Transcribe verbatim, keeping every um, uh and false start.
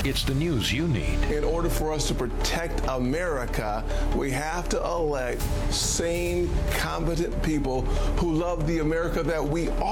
It's the news you need. In order for us to protect America, we have to elect sane, competent people who love the America that we